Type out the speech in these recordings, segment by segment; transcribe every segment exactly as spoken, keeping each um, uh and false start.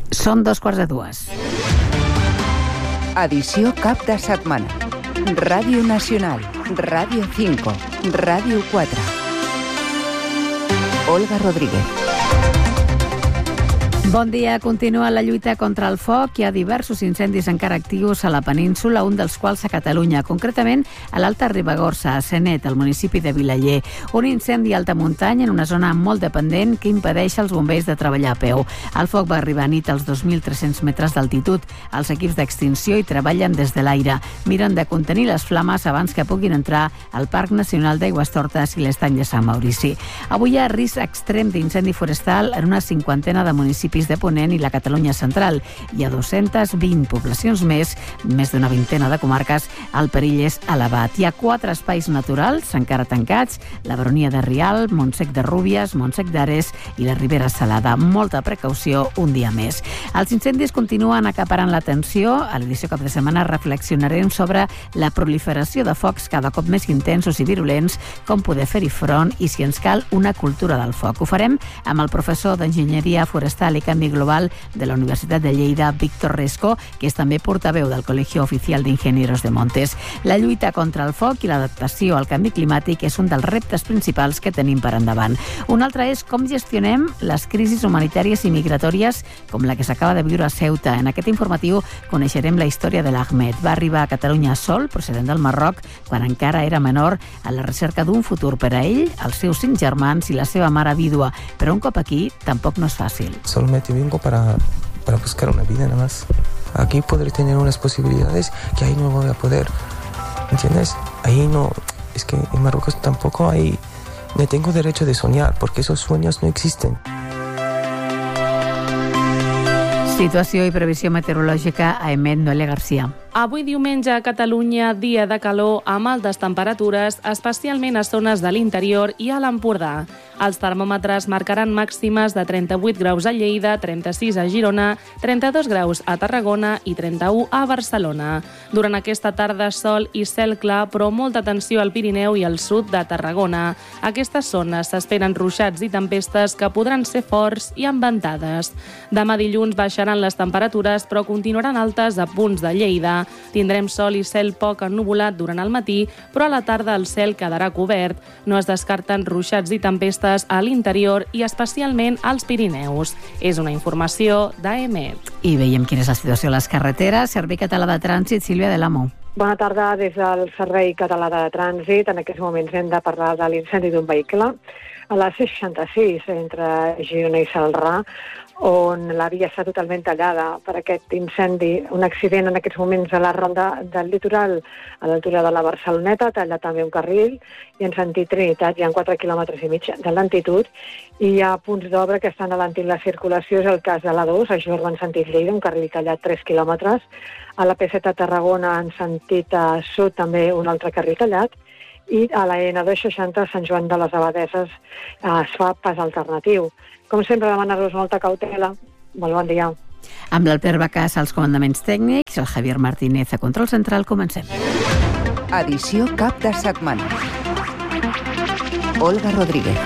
Són dos quarts de dues. Edició cap de setmana. Ràdio Nacional, Ràdio cinco, Ràdio quatre. Olga Rodríguez. Bon dia. Continua la lluita contra el foc. Hi ha diversos incendis encara actius a la península, un dels quals a Catalunya, concretament a l'Alta Ribagorça, a Sanet, al municipi de Vilaller. Un incendi a alta muntanya en una zona molt dependent que impedeix als bombers de treballar a peu. El foc va arribar a nit als dos mil tres-cents metres d'altitud. Els equips d'extinció hi treballen des de l'aire. Miren de contenir les flames abans que puguin entrar al Parc Nacional d'Aigüestortes i l'Estany de Sant Maurici. Avui hi ha risc extrem d'incendi forestal en una cinquantena de municipis de Ponent i la Catalunya central. Hi ha dues-centes vint poblacions més, més d'una vintena de comarques, el perill és elevat. Hi ha quatre espais naturals encara tancats, la Baronia de Rial, Montsec de Rúbies, Montsec d'Ares i la Ribera Salada. Molta precaució un dia més. Els incendis continuen acaparant l'atenció. A l'edició cap de setmana reflexionarem sobre la proliferació de focs cada cop més intensos i virulents, com poder fer-hi front i si ens cal una cultura del foc. Ho farem amb el professor d'Enginyeria Forestal i Canvi Global de la Universitat de Lleida, Víctor Resco, que és també portaveu del Colegio Oficial de Ingenieros de Montes. La lluita contra el foc i l'adaptació al canvi climàtic és un dels reptes principals que tenim per endavant. Un altre és com gestionem les crisis humanitàries i migratòries com la que s'acaba de viure a Ceuta. En aquest informatiu coneixerem la història de l'Ahmed. Va arribar a Catalunya sol, procedent del Marroc, quan encara era menor, a la recerca d'un futur per a ell, els seus cinc germans i la seva mare vídua. Però un cop aquí, tampoc no és fàcil. Solamente vengo para, para buscar una vida nada más. Aquí podré tener unas posibilidades que ahí no voy a poder, ¿entiendes? Ahí no, es que en Marruecos tampoco hay, no tengo derecho de soñar porque esos sueños no existen. Situació i previsió meteorològica a Emet Noelia Garcia. Avui diumenge a Catalunya, dia de calor amb altes temperatures, especialment a zones de l'interior i a l'Empordà. Els termòmetres marcaran màximes de trenta-vuit graus a Lleida, trenta-sis a Girona, trenta-dos graus a Tarragona i trenta-u a Barcelona. Durant aquesta tarda, sol i cel clar, però molta atenció al Pirineu i al sud de Tarragona. A aquestes zones s'esperen ruixats i tempestes que podran ser forts i amb ventades. Demà dilluns baixaran les temperatures, però continuaran altes a punts de Lleida. Tindrem sol i cel poc ennuvolat durant el matí, però a la tarda el cel quedarà cobert. No es descarten ruixats i tempestes a l'interior i especialment als Pirineus. És una informació d'Emet. I veiem quina és la situació a les carreteres. Servei Català de Trànsit, Sílvia de l'Amo. Bona tarda des del Servei Català de Trànsit. En aquests moments hem de parlar de l'incendi d'un vehicle a la C seixanta-sis entre Girona i Celrà, on la via està totalment tallada per aquest incendi. Un accident en aquests moments a la ronda del litoral, a l'altura de la Barceloneta, talla també un carril, i en sentit Trinitat hi ha quatre quilòmetres i mig de lentitud, i hi ha punts d'obra que estan alentint la circulació. És el cas de l'A dos, a Jorba en sentit Lleida, un carril tallat tres quilòmetres, a la P set a Tarragona en sentit a sud també un altre carril tallat, i a la N dos seixanta a Sant Joan de les Abadeses es fa pas alternatiu. Com sempre, demanar-vos molta cautela. Molt bon dia. Amb l'Albert Bacàs als comandaments tècnics, el Javier Martínez a control central, comencem. Edició cap de setmana. Olga Rodríguez.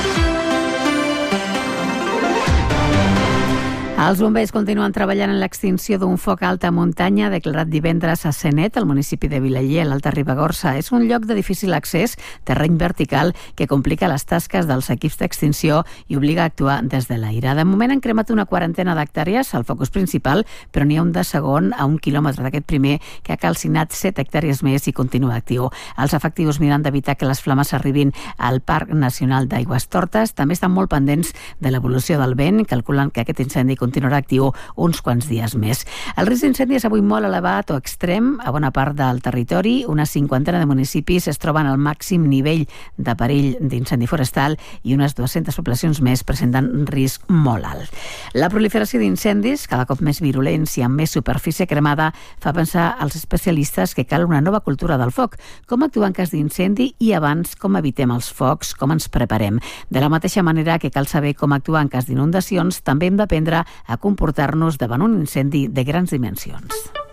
Els bombers continuen treballant en l'extinció d'un foc a alta muntanya declarat divendres a Sanet, al municipi de Vilaller, a l'Alta Ribagorça. És un lloc de difícil accés, terreny vertical, que complica les tasques dels equips d'extinció i obliga a actuar des de l'aire. De moment han cremat una quarantena d'hectàrees al focus principal, però n'hi ha un de segon a un quilòmetre d'aquest primer que ha calcinat set hectàrees més i continua actiu. Els efectius miren d'evitar que les flames arribin al Parc Nacional d'Aigüestortes. També estan molt pendents de l'evolució del vent, calculant que aquest incendi continuarà actiu uns quants dies més. El risc d'incendi és avui molt elevat o extrem a bona part del territori. Una cinquantena de municipis es troben al màxim nivell de perill d'incendi forestal i unes dues-centes poblacions més presenten un risc molt alt. La proliferació d'incendis, cada cop més virulents i amb més superfície cremada, fa pensar als especialistes que cal una nova cultura del foc. Com actuar en cas d'incendi i abans com evitem els focs, com ens preparem. De la mateixa manera que cal saber com actuar en cas d'inundacions, també hem d'aprendre a comportar-nos davant un incendi de grans dimensions.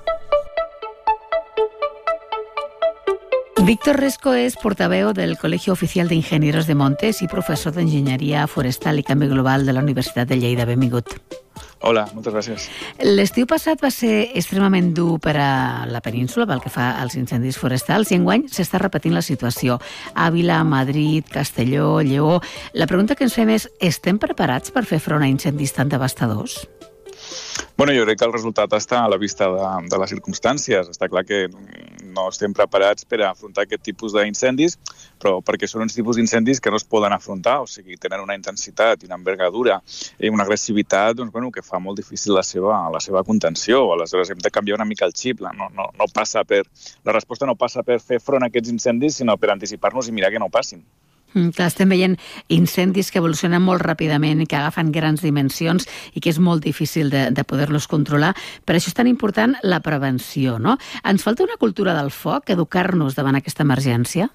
Víctor Resco és portaveu del Colegio Oficial de Ingenieros de Montes i professor d'Enginyeria Forestal i Canvi Global de la Universitat de Lleida. Benvingut. Hola, moltes gràcies. L'estiu passat va ser extremament dur per a la península pel que fa als incendis forestals i enguany s'està repetint la situació. Àvila, Madrid, Castelló, Lleó... La pregunta que ens fem és, estem preparats per fer front a incendis tan devastadors? Bueno, jo crec que el resultat està a la vista de, de les circumstàncies. Està clar que no estem preparats per a afrontar aquest tipus d'incendis, però perquè són uns tipus d'incendis que no es poden afrontar, o sigui, tenen una intensitat i una envergadura i una agressivitat doncs, bueno, que fa molt difícil la seva, la seva contenció. Aleshores hem de canviar una mica el xip. No, no, no passa per, la resposta no passa per fer front a aquests incendis, sinó per anticipar-nos i mirar que no passin. Mm, clar, estem veient incendis que evolucionen molt ràpidament i que agafen grans dimensions i que és molt difícil de, de poder-los controlar. Per això és tan important la prevenció, no? Ens falta una cultura del foc, educar-nos davant aquesta emergència?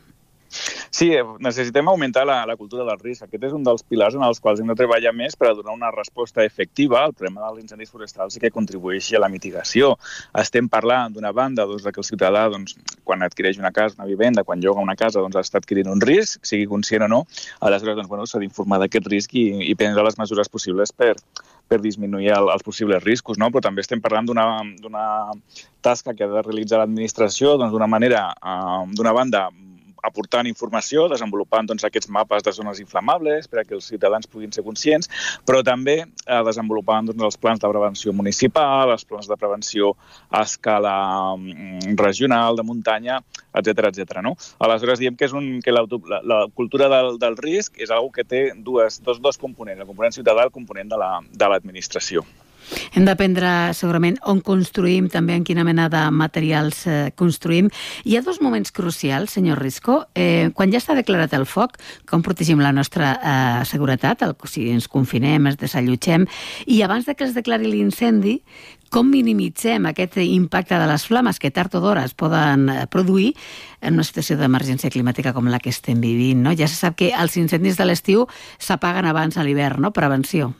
Sí, necessitem augmentar la, la cultura del risc. Aquest és un dels pilars en els quals hem de treballar més per a donar una resposta efectiva al problema dels incendis forestals i que contribueixi a la mitigació. Estem parlant d'una banda doncs, que el ciutadà, doncs, quan adquireix una casa, una vivenda, quan lloga una casa, doncs, està adquirint un risc, sigui conscient o no. Aleshores, doncs, bueno, s'ha d'informar d'aquest risc i, i prendre les mesures possibles per, per disminuir el, els possibles riscos, no? Però també estem parlant d'una d'una tasca que ha de realitzar l'administració doncs, d'una manera, uh, d'una banda, aportant informació, desenvolupant doncs, aquests mapes de zones inflamables per a que els ciutadans puguin ser conscients, però també eh, desenvolupant doncs, els plans de prevenció municipal, els plans de prevenció a escala mm, regional, de muntanya, etcètera, etcètera. No? Aleshores, diem que, és un, que la, la, la cultura del, del risc és una que té dues, dos, dos components, el component ciutadà i el component de la, de l'administració. Hem d'aprendre segurament on construïm, també en quina mena de materials eh, construïm. Hi ha dos moments crucials, senyor Risco. Eh, quan ja està declarat el foc, com protegim la nostra eh, seguretat, el, si ens confinem, ens desallotgem, i abans de que es declari l'incendi, com minimitzem aquest impacte de les flames que tard o d'hora es poden produir en una situació d'emergència climàtica com la que estem vivint, no? Ja se sap que els incendis de l'estiu s'apaguen abans a l'hivern, no? Prevenció.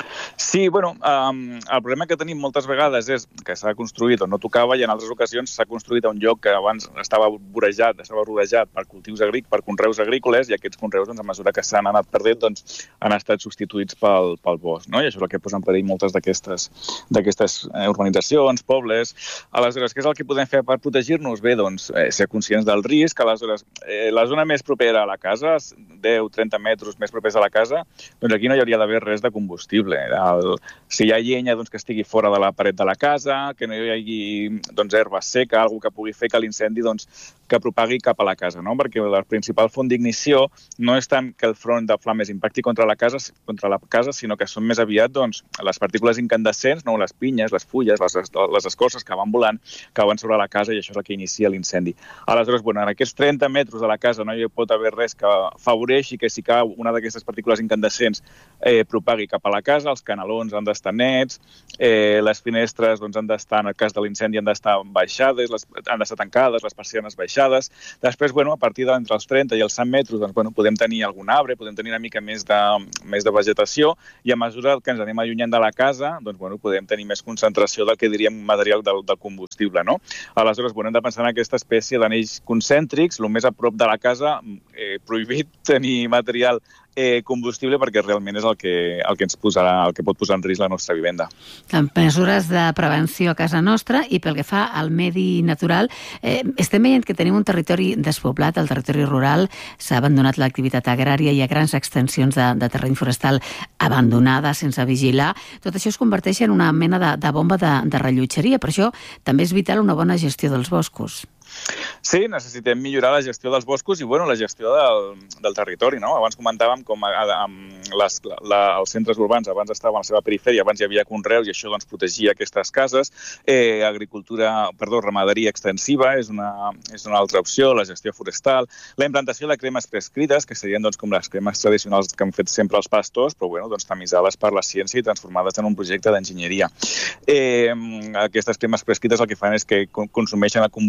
Sí, bueno, um, el problema que tenim moltes vegades és que s'ha construït on no tocava i en altres ocasions s'ha construït a un lloc que abans estava vorejat, estava rodejat per cultius agrícoles, per conreus agrícoles, i aquests conreus, doncs, a mesura que s'han anat perdent, doncs, han estat substituïts pel, pel bosc, no? I això és el que posa en perill moltes d'aquestes d'aquestes urbanitzacions, pobles. Aleshores, què és el que podem fer per protegir-nos? Bé, doncs, eh, ser conscients del risc. Aleshores, eh, la zona més propera a la casa, deu a trenta metres més propers a la casa, doncs aquí no hi hauria d'haver res de combustible. El, si hi ha llenya doncs, que estigui fora de la paret de la casa, que no hi hagi doncs, herba seca, alguna que pugui fer que l'incendi doncs, que propagui cap a la casa, no? Perquè la principal font d'ignició no és tant que el front de flames impacti contra la casa, contra la casa sinó que són més aviat doncs, les partícules incandescents, no? Les pinyes, les fulles, les, les escorces que van volant, cauen sobre la casa i això és el que inicia l'incendi. Aleshores, bueno, en aquests trenta metres de la casa no hi pot haver res que afavoreixi que si cau una d'aquestes partícules incandescents eh, propagui cap a la casa. Els canalons han d'estar nets, eh, les finestres doncs, han d'estar, en el cas de l'incendi, han d'estar baixades, les, han d'estar tancades, les persianes baixades. Després, bueno, a partir d'entre els trenta i els cent metres, doncs, bueno, podem tenir algun arbre, podem tenir una mica més de, més de vegetació i a mesura que ens anem allunyant de la casa, doncs, bueno, podem tenir més concentració del que diríem material del, del combustible, no? Aleshores, bueno, hem de pensar en aquesta espècie d'anells concèntrics, el més a prop de la casa, eh, prohibit tenir material Eh, combustible perquè realment és el que, el que ens posarà, el que pot posar en risc la nostra vivenda. Mesures de prevenció a casa nostra i pel que fa al medi natural, eh, estem veient que tenim un territori despoblat, el territori rural, s'ha abandonat l'activitat agrària, hi ha grans extensions de, de terreny forestal abandonada, sense vigilar. Tot això es converteix en una mena de, de bomba de, de rellotgeria, per això també és vital una bona gestió dels boscos. Sí, necessitem millorar la gestió dels boscos i bueno, la gestió del, del territori. No? Abans comentàvem com a, a, les, la, els centres urbans abans estaven a la seva perifèria, abans hi havia conreus i això doncs, protegia aquestes cases. Eh, agricultura, perdó, ramaderia extensiva és una, és una altra opció, la gestió forestal, la implantació de cremes prescrites, que serien doncs, com les cremes tradicionals que han fet sempre els pastors, però bueno, doncs, tamisades per la ciència i transformades en un projecte d'enginyeria. Eh, aquestes cremes prescrites el que fan és que consumeixen el combustible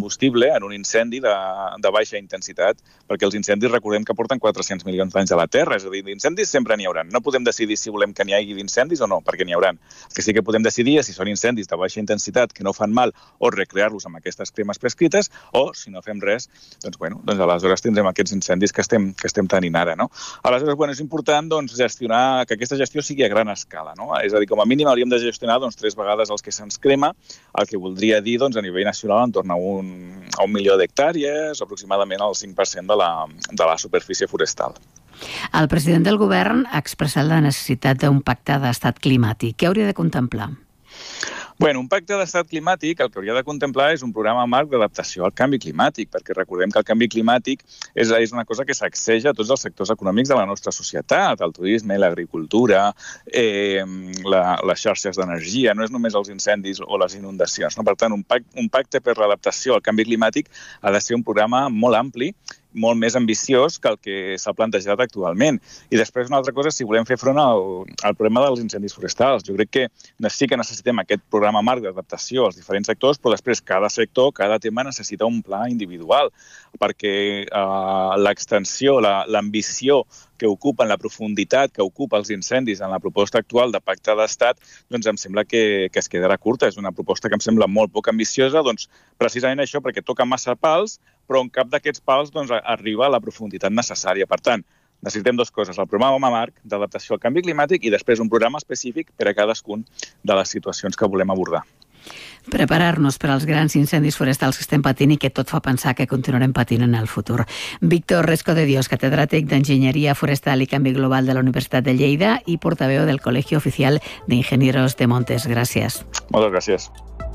combustible en un incendi de, de baixa intensitat, perquè els incendis recordem que porten quatre-cents milions d'anys a la Terra, és a dir, d'incendis sempre n'hi hauran. No podem decidir si volem que n'hi hagi d'incendis o no, perquè n'hi hauran. El que sí que podem decidir és si són incendis de baixa intensitat que no fan mal o recrear-los amb aquestes cremes prescrites, o si no fem res, doncs, bueno, doncs aleshores tindrem aquests incendis que estem, que estem tenint ara, no? Aleshores, bueno, és important doncs, gestionar, que aquesta gestió sigui a gran escala, no? És a dir, com a mínim hauríem de gestionar doncs, tres vegades els que se'ns crema, el que voldria dir doncs, a nivell nacional en torn a un, a un milió d'hectàrees, aproximadament el cinc per cent de la, de la superfície forestal. El president del govern ha expressat la necessitat d'un pacte d'estat climàtic. Què hauria de contemplar? Bueno, un pacte d'estat climàtic el que hauria de contemplar és un programa marc d'adaptació al canvi climàtic, perquè recordem que el canvi climàtic és, és una cosa que sacseja a tots els sectors econòmics de la nostra societat, el turisme, l'agricultura, eh, la, les xarxes d'energia, no és només els incendis o les inundacions, no? Per tant, un pacte, un pacte per l'adaptació al canvi climàtic ha de ser un programa molt ampli, molt més ambiciós que el que s'ha plantejat actualment. I després una altra cosa, si volem fer front al, al problema dels incendis forestals. Jo crec que sí que necessitem aquest programa marc d'adaptació als diferents sectors, però després cada sector, cada tema necessita un pla individual, perquè eh, l'extensió, la, l'ambició que ocupen, la profunditat que ocupa els incendis en la proposta actual de pacte d'estat, doncs em sembla que, que es quedarà curta. És una proposta que em sembla molt poc ambiciosa, doncs precisament això, perquè toca massa pals, però en cap d'aquests pals doncs, arriba a la profunditat necessària. Per tant, necessitem dues coses, el programa marc d'adaptació al canvi climàtic i després un programa específic per a cadascun de les situacions que volem abordar. Preparar-nos per als grans incendis forestals que estem patint i que tot fa pensar que continuarem patint en el futur. Víctor Resco de Dios, catedràtic d'Enginyeria Forestal i Canvi Global de la Universitat de Lleida i portaveu del Colegio Oficial de Ingenieros de Montes. Gràcies. Moltes gràcies.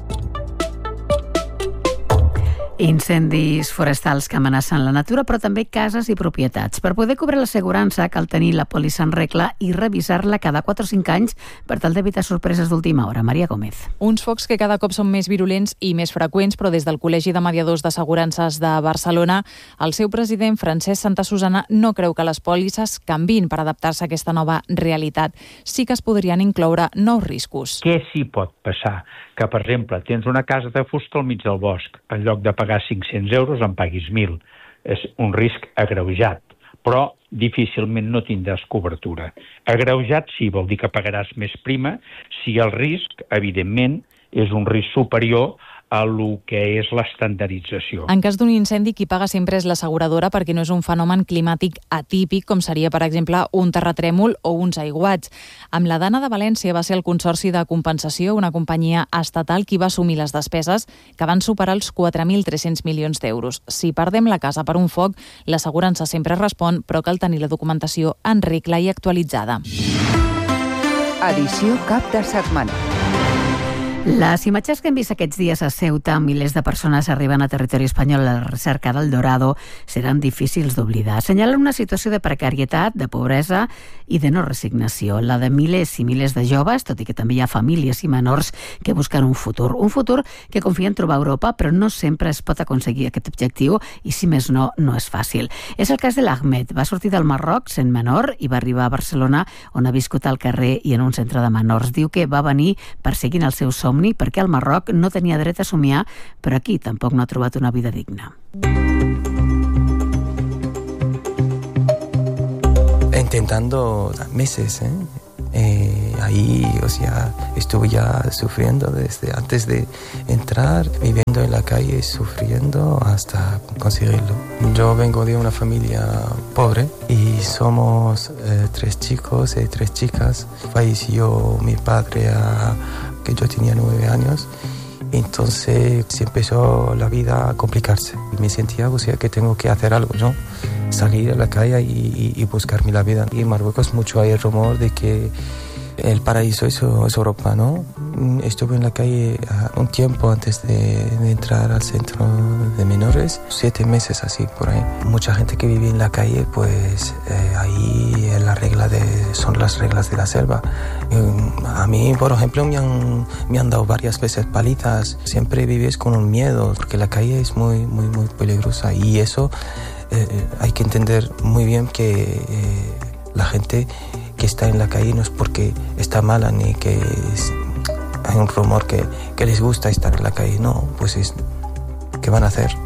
Incendis forestals que amenacen la natura, però també cases i propietats. Per poder cobrir l'assegurança cal tenir la pòlissa en regla i revisar-la cada quatre o cinc anys per tal d'evitar sorpreses d'última hora. Maria Gómez. Uns focs que cada cop són més virulents i més freqüents, però des del Col·legi de Mediadors d'Assegurances de Barcelona, el seu president, Francesc Santasusana, no creu que les pòlisses canviïn per adaptar-se a aquesta nova realitat. Sí que es podrien incloure nous riscos. Què s'hi pot passar? Que, per exemple, tens una casa de fusta al mig del bosc. En lloc de pagar cinc-cents euros, en paguis mil. És un risc agreujat, però difícilment no tindràs cobertura. Agreujat sí, vol dir que pagaràs més prima si el risc, evidentment, és un risc superior a lo que és l'estandardització. En cas d'un incendi, qui paga sempre és l'asseguradora perquè no és un fenomen climàtic atípic, com seria, per exemple, un terratrèmol o uns aiguats. Amb la Dana de València va ser el Consorci de Compensació, una companyia estatal, qui va assumir les despeses, que van superar els quatre mil tres-cents milions d'euros. Si perdem la casa per un foc, l'assegurança sempre respon, però cal tenir la documentació en regla i actualitzada. Edició cap de setmana. Les imatges que hem vist aquests dies a Ceuta, milers de persones arriben a territori espanyol a la recerca del Dorado, seran difícils d'oblidar. Assenyalen una situació de precarietat, de pobresa i de no resignació. La de milers i milers de joves, tot i que també hi ha famílies i menors que busquen un futur. Un futur que confien trobar a Europa, però no sempre es pot aconseguir aquest objectiu i, si més no, no és fàcil. És el cas de l'Ahmed. Va sortir del Marroc sent menor i va arribar a Barcelona, on ha viscut al carrer i en un centre de menors. Diu que va venir perseguint el seu somni perquè al Marroc no tenia dret a somiar, però aquí tampoc no ha trobat una vida digna. Intentando meses, ¿eh? Eh, ahí, o sea, estuve ya sufriendo desde antes de entrar, viviendo en la calle, sufriendo hasta conseguirlo. Yo vengo de una familia pobre y somos eh, tres chicos y tres chicas. Falleció mi padre a que yo tenía nueve años. Entonces se empezó la vida a complicarse. Me sentía, o sea, que tengo que hacer algo, ¿no? Salir a la calle y, y, y buscarme la vida. Y en Marruecos mucho hay el rumor de que el paraíso es, es Europa, ¿no? Estuve en la calle un tiempo antes de, de entrar al centro de menores, siete meses así por ahí. Mucha gente que vive en la calle, pues eh, ahí la regla de, son las reglas de la selva. Eh, a mí, por ejemplo, me han, me han dado varias veces palizas. Siempre vives con un miedo, porque la calle es muy, muy, muy peligrosa. Y eso eh, hay que entender muy bien que eh, la gente que está en la calle no es porque está mala ni que es, hay un rumor que, que les gusta estar en la calle, no, pues es ¿qué van a hacer?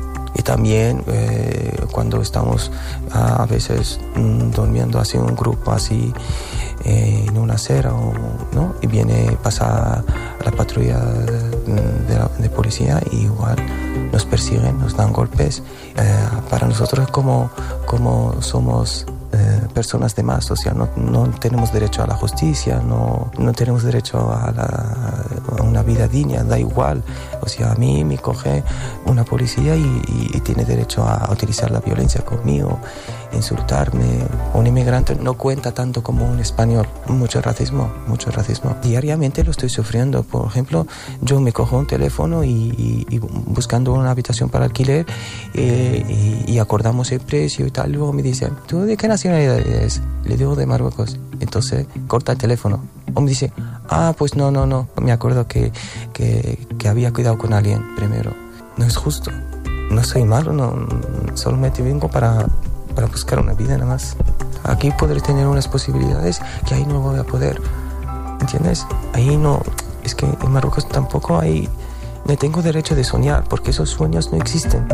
también eh, cuando estamos a, a veces mm, durmiendo así un grupo así eh, en una acera, o, ¿no? Y viene, pasa la patrulla de, la, de policía y igual nos persiguen, nos dan golpes. Eh, para nosotros como, como somos eh, personas de más, o sea, no, no tenemos derecho a la justicia, no, no tenemos derecho a, la, a una vida digna, da igual. O sea, a mí me coge una policía y, y, y tiene derecho a utilizar la violencia conmigo, insultarme. Un inmigrante no cuenta tanto como un español. Mucho racismo, mucho racismo. Diariamente lo estoy sufriendo. Por ejemplo, yo me cojo un teléfono y, y, y buscando una habitación para alquiler eh, y, y acordamos el precio y tal. Luego me dicen, ¿tú de qué nacionalidad eres? Le digo de Marruecos. Entonces corta el teléfono. O me dice, ah, pues no, no, no. Me acuerdo que, que, que había cuidado con alguien primero. No es justo. No soy malo, no, solamente vengo para, para buscar una vida nada más. Aquí podré tener unas posibilidades que ahí no voy a poder. ¿Entiendes? Ahí no... Es que en Marruecos tampoco hay... No tengo derecho de soñar porque esos sueños no existen.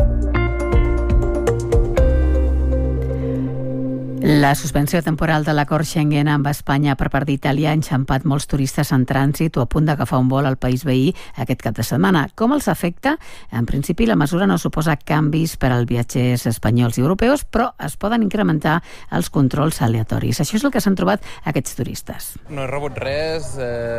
La suspensió temporal de l'acord Schengen amb Espanya per part d'Itàlia ha enxampat molts turistes en trànsit o a punt d'agafar un vol al país veí aquest cap de setmana. Com els afecta? En principi, la mesura no suposa canvis per als viatgers espanyols i europeus, però es poden incrementar els controls aleatoris. Això és el que s'han trobat aquests turistes. No he rebut res,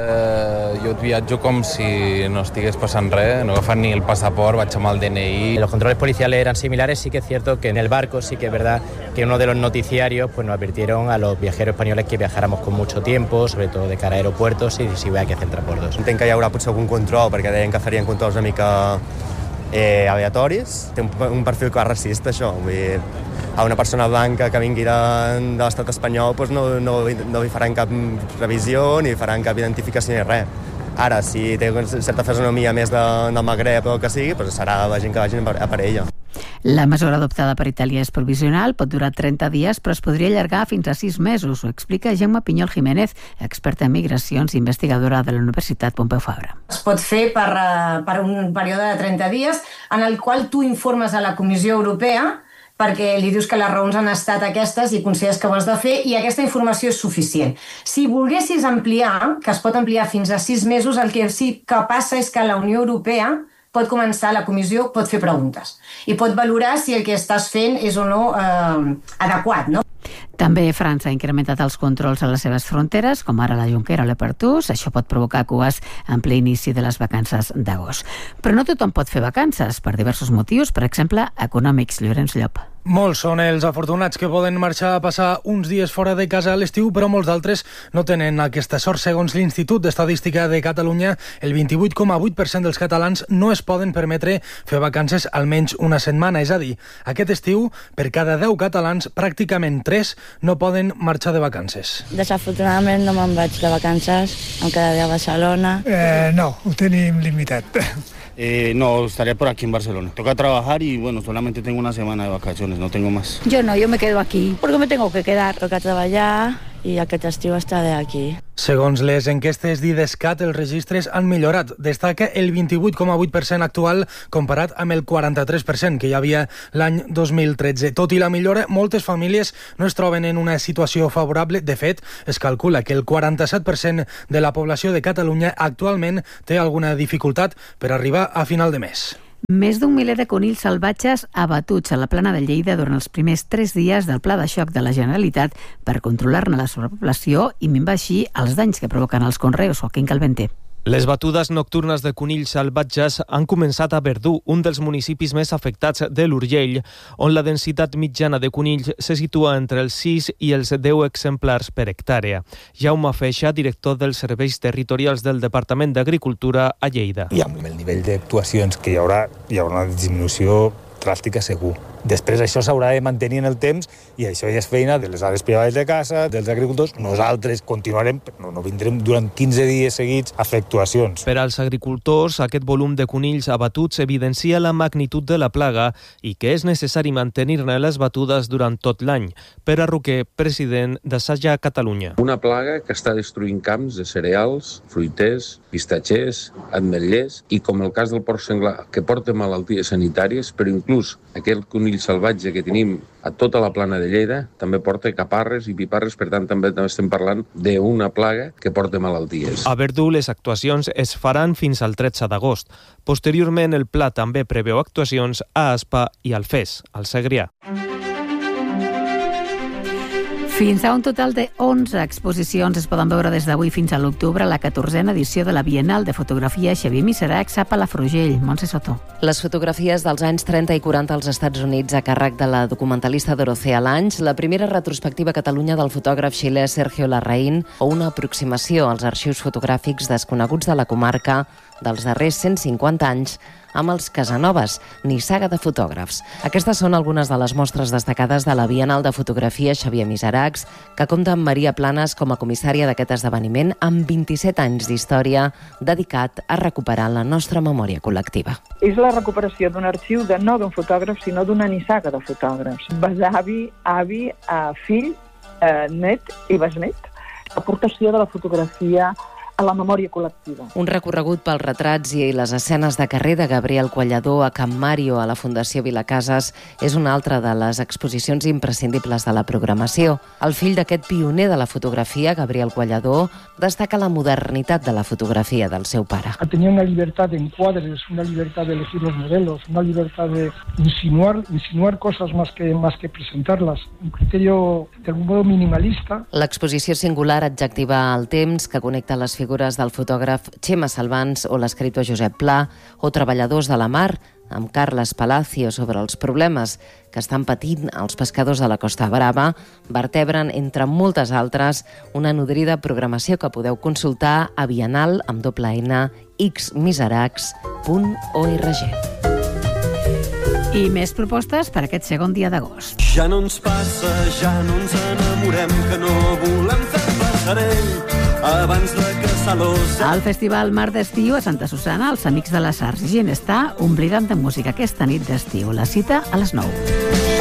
eh, jo viatjo com si no estigués passant res, no he agafat ni el passaport, vaig amb el D N I. Los controles policiales eran similares, sí que es cierto que en el barco sí que es verdad que uno de los noticiarios pues nos advirtieron a los viajeros españoles que viajáramos con mucho tiempo, sobre todo de cara a aeropuertos i si hi ha que fer transbordos. Entenc que hi haurà potser algun control, perquè deien que farien controls una mica eh, aleatoris. Té un, un perfil quasi racista, això. Vull dir, a una persona blanca que vingui de, de l'estat espanyol pues no, no, no li faran cap revisió ni faran cap identificació ni res. Ara, si té certa fisonomia més de, del Magreb o el que sigui, pues serà la gent que vagin a per ella. La mesura adoptada per Itàlia és provisional, pot durar trenta dies, però es podria allargar fins a sis mesos, ho explica Gemma Pinyol Jiménez, experta en migracions i investigadora de la Universitat Pompeu Fabra. Es pot fer per, per un període de trenta dies en el qual tu informes a la Comissió Europea perquè li dius que les raons han estat aquestes i consideres que ho has de fer i aquesta informació és suficient. Si volguessis ampliar, que es pot ampliar fins a sis mesos, el que sí que passa és que la Unió Europea pot començar, la comissió pot fer preguntes i pot valorar si el que estàs fent és o no eh, adequat, no? També França ha incrementat els controls a les seves fronteres, com ara la Jonquera o l'Epertús. Això pot provocar cues en ple inici de les vacances d'agost. Però no tothom pot fer vacances, per diversos motius, per exemple, econòmics. Llorenç Llop. Molts són els afortunats que poden marxar a passar uns dies fora de casa a l'estiu, però molts d'altres no tenen aquesta sort. Segons l'Institut d'Estadística de Catalunya, el vint-i-vuit coma vuit per cent dels catalans no es poden permetre fer vacances almenys una setmana. És a dir, aquest estiu, per cada deu catalans, pràcticament tres no poden marxar de vacances. Desafortunadament no me'n vaig de vacances, em quedaré a Barcelona. Eh, no, ho tenim limitat. Eh, no, estaré por aquí en Barcelona. Toca trabajar y bueno, solamente tengo una semana de vacaciones, no tengo más. Yo no, yo me quedo aquí, porque me tengo que quedar. Toca treballar i aquest estiu estaré aquí. Segons les enquestes d'IDESCAT, els registres han millorat. Destaca el vint-i-vuit coma vuit per cent actual comparat amb el quaranta-tres per cent que hi havia l'any dos mil tretze. Tot i la millora, moltes famílies no es troben en una situació favorable. De fet, es calcula que el quaranta-set per cent de la població de Catalunya actualment té alguna dificultat per arribar a final de mes. Més d'un miler de conills salvatges abatuts a la plana de Lleida durant els primers tres dies del pla de xoc de la Generalitat per controlar-ne la sobrepoblació i minvar així els danys que provoquen els conreus. Joaquín Calvente. Les batudes nocturnes de conills salvatges han començat a Verdú, un dels municipis més afectats de l'Urgell, on la densitat mitjana de conills se situa entre els sis i els deu exemplars per hectàrea. Jaume Feixa, director dels serveis territorials del Departament d'Agricultura a Lleida. I amb el nivell d'actuacions que hi haurà, hi haurà una disminució dràstica segur. Després això s'haurà de mantenir en el temps i això ja és feina de les àrees privades de casa, dels agricultors. Nosaltres continuarem, no, no vindrem durant quinze dies seguits a fer actuacions. Per als agricultors, aquest volum de conills abatuts evidencia la magnitud de la plaga i que és necessari mantenir-ne les batudes durant tot l'any. Pere Roquer, president de Saja Catalunya. Una plaga que està destruint camps de cereals, fruiters, pistatxers, ametllers i, com el cas del porc senglar, que porta malalties sanitàries, però inclús aquell conill salvatge que tenim a tota la plana de Lleida també porta caparres i piparres, per tant també estem parlant d'una plaga que porta malalties. A Verdú les actuacions es faran fins al tretze d'agost. Posteriorment el pla també preveu actuacions a Aspa i Alfés, al Segrià. Fins a un total de onze exposicions es poden veure des d'avui fins a l'octubre a la catorzena edició de la Bienal de Fotografia Xavier Miseracs a Palafrugell. Montse Soto. Les fotografies dels anys trenta i quaranta als Estats Units a càrrec de la documentalista Dorothea Lange, la primera retrospectiva a Catalunya del fotògraf xilè Sergio Larraín o una aproximació als arxius fotogràfics desconeguts de la comarca dels darrers cent cinquanta anys amb els Casanovas, nissaga de fotògrafs. Aquestes són algunes de les mostres destacades de la Bienal de Fotografia Xavier Miseracs, que compta amb Maria Planes com a comissària d'aquest esdeveniment amb vint-i-set anys d'història dedicat a recuperar la nostra memòria col·lectiva. És la recuperació d'un arxiu de no d'un fotògraf, sinó d'una nissaga de fotògrafs. Besavi, avi, fill, net i besnet. Aportació de la fotografia a la memòria col·lectiva. Un recorregut pels retrats i les escenes de carrer de Gabriel Quallador a Can Mario a la Fundació Vilacases és una altra de les exposicions imprescindibles de la programació. El fill d'aquest pioner de la fotografia, Gabriel Quallador, destaca la modernitat de la fotografia del seu pare. Tenía una libertad de encuadres, una libertad de elegir los modelos, una libertad de insinuar, insinuar cosas más que, más que presentarlas. Un criterio de algún modo minimalista. L'exposició singular adjectiva el temps que connecta les figures del fotògraf Xema Salvans o l'escriptor Josep Pla o Treballadors de la Mar amb Carles Palacio sobre els problemes que estan patint els pescadors de la Costa Brava vertebren, entre moltes altres, una nodrida programació que podeu consultar a bienal amb doble N xmiseracs punt org. I més propostes per aquest segon dia d'agost. Ja no ens passa, ja no ens enamorem, que no volem fer passarell abans de caçar l'os. Al Festival Mar d'Estiu a Santa Susana, els Amics de les Arts i Ginestar ompliran de música aquesta nit d'estiu. La cita a les nou.